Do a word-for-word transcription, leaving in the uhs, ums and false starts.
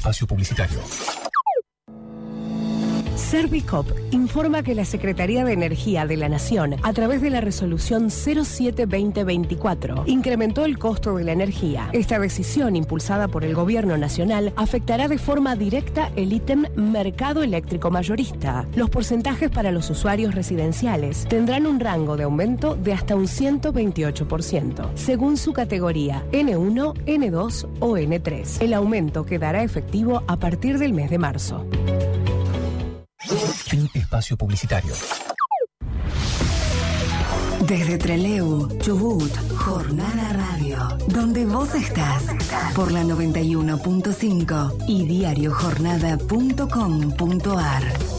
espacio publicitario. Servicop informa que la Secretaría de Energía de la Nación, a través de la resolución cero siete veinte veinticuatro, incrementó el costo de la energía. Esta decisión, impulsada por el Gobierno Nacional, afectará de forma directa el ítem mercado eléctrico mayorista. Los porcentajes para los usuarios residenciales tendrán un rango de aumento de hasta un ciento veintiocho por ciento, según su categoría ene uno, ene dos o ene tres. El aumento quedará efectivo a partir del mes de marzo. Fin espacio publicitario. Desde Trelew, Chubut, Jornada Radio, donde vos estás, por la noventa y uno punto cinco y diario jornada punto com punto ar.